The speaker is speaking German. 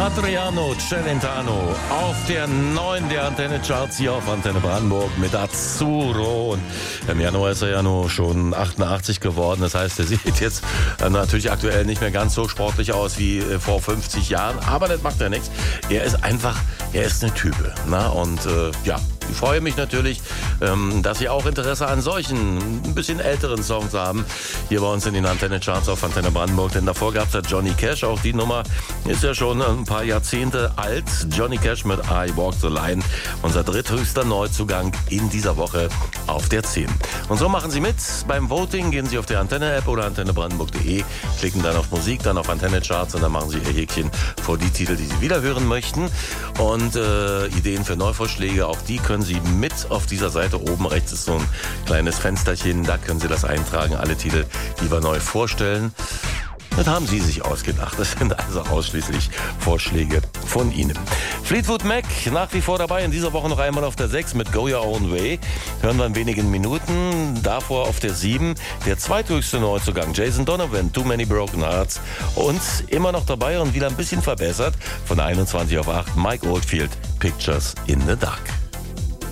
Adriano Celentano auf der 9 der Antenne-Charts hier auf Antenne Brandenburg mit Azzurro. Und im Januar ist er ja nur schon 88 geworden. Das heißt, er sieht jetzt natürlich aktuell nicht mehr ganz so sportlich aus wie vor 50 Jahren. Aber das macht ja nichts. Er ist eine Type. Na? Und ja, ich freue mich natürlich, dass Sie auch Interesse an solchen, ein bisschen älteren Songs haben. Hier bei uns in den Antenne-Charts auf Antenne Brandenburg. Denn davor gab es ja Johnny Cash. Auch die Nummer ist ja schon ein paar Jahrzehnte alt. Johnny Cash mit I Walk the Line. Unser dritthöchster Neuzugang in dieser Woche auf der 10. Und so machen Sie mit beim Voting. Gehen Sie auf die Antenne-App oder antennebrandenburg.de, klicken dann auf Musik, dann auf Antenne-Charts und dann machen Sie Ihr Häkchen vor die Titel, die Sie wieder hören möchten. Und Ideen für Neuvorschläge, auch die können Sie mit auf dieser Seite oben rechts ist so ein kleines Fensterchen. Da können Sie das eintragen, alle Titel, die wir neu vorstellen. Das haben Sie sich ausgedacht. Das sind also ausschließlich Vorschläge von Ihnen. Fleetwood Mac nach wie vor dabei. In dieser Woche noch einmal auf der 6 mit Go Your Own Way. Hören wir in wenigen Minuten. Davor auf der 7 der zweithöchste Neuzugang. Jason Donovan, Too Many Broken Hearts. Und immer noch dabei und wieder ein bisschen verbessert. Von 21 auf 8 Mike Oldfield, Pictures in the Dark.